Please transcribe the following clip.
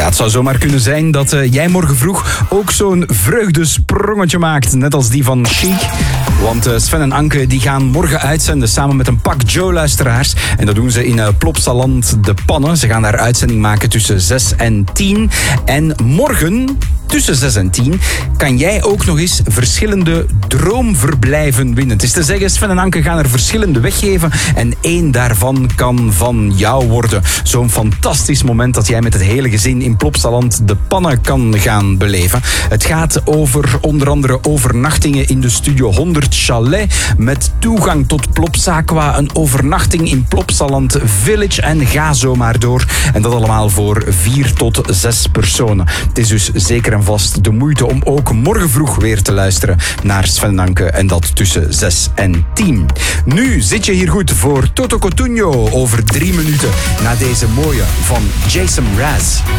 het zou zomaar kunnen zijn dat jij morgen vroeg ook zo'n vreugdesprongetje maakt. Net als die van Chic. Want Sven en Anke die gaan morgen uitzenden samen met een pak Joe-luisteraars. En dat doen ze in Plopsaland De Pannen. Ze gaan daar uitzending maken tussen 6 en 10. En morgen, tussen 6 en 10, kan jij ook nog eens verschillende droomverblijven winnen. Het is te zeggen, Sven en Anke gaan er verschillende weggeven. En 1 daarvan kan van jou worden. Zo'n fantastisch moment dat jij met het hele gezin in Plopsaland De Pannen kan gaan beleven. Het gaat over onder andere overnachtingen in de Studio 100 Chalet. Met toegang tot Plopsaqua, een overnachting in Plopsaland Village. En ga zo maar door. En dat allemaal voor 4 tot 6 personen. Het is dus zeker en vast de moeite om ook morgen vroeg weer te luisteren naar Sven en Anke. En dat tussen 6 en 10. Nu zit je hier goed voor Toto Cotugno over 3 minuten. Na deze mooie van Jason Mraz.